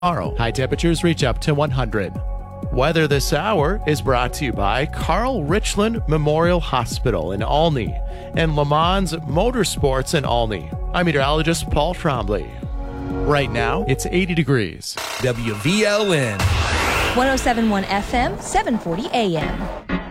Tomorrow, high temperatures reach up to 100. Weather this hour is brought to you by Carl Richland Memorial Hospital in Olney and Le Mans Motorsports in Olney. I'm meteorologist Paul Trombley. Right now, it's 80 degrees. WVLN 107.1 FM, 740 AM.